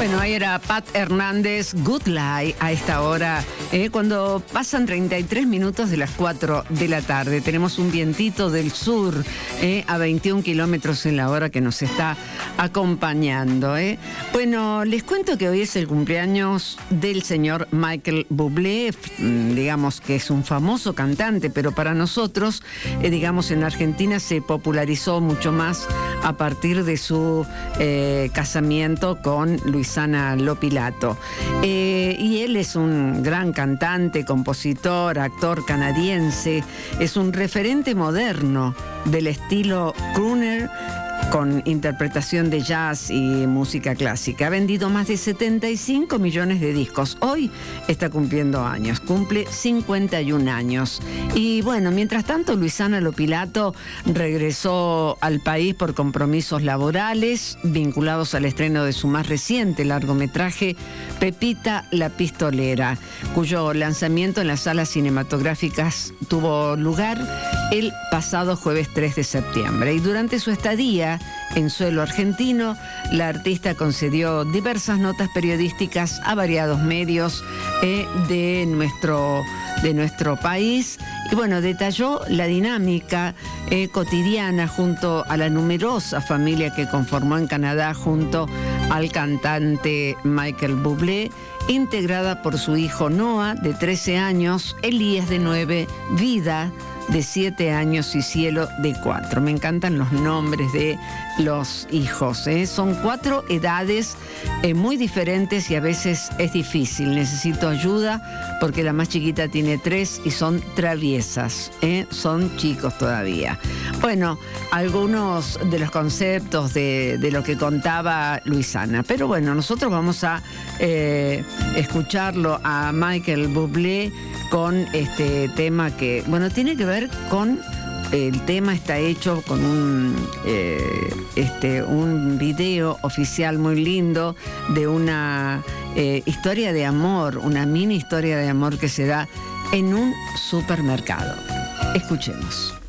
Bueno, ahí era Pat Hernández, Good Lie, a esta hora, cuando pasan 33 minutos de las 4 de la tarde. Tenemos un vientito del sur a 21 kilómetros en la hora que nos está acompañando. Bueno, les cuento que hoy es el cumpleaños del señor Michael Bublé, digamos que es un famoso cantante, pero para nosotros, digamos, en Argentina se popularizó mucho más a partir de su casamiento con Luisana Lopilato. Y él es un gran cantante, compositor, actor canadiense, es un referente moderno del estilo crooner, con interpretación de jazz y música clásica. Ha vendido más de 75 millones de discos. Hoy está cumpliendo años, cumple 51 años. Y bueno, mientras tanto, Luisana Lopilato regresó al país por compromisos laborales vinculados al estreno de su más reciente largometraje, Pepita la Pistolera, cuyo lanzamiento en las salas cinematográficas tuvo lugar el pasado jueves 3 de septiembre. Y durante su estadía en suelo argentino, la artista concedió diversas notas periodísticas a variados medios de nuestro país. Y bueno, detalló la dinámica cotidiana junto a la numerosa familia que conformó en Canadá junto al cantante Michael Bublé, integrada por su hijo Noah, de 13 años, Elías, de 9, Vida, de 7 años, y Cielo, de 4. Me encantan los nombres de los hijos. Son 4 edades muy diferentes y a veces es difícil. Necesito ayuda porque la más chiquita tiene 3 y son traviesas. Son chicos todavía. Bueno, algunos de los conceptos de lo que contaba Luisana. Pero bueno, nosotros vamos a escucharlo a Michael Bublé con este tema que, bueno, tiene que ver con, el tema está hecho con un video oficial muy lindo de una historia de amor, una mini historia de amor que se da en un supermercado. Escuchemos.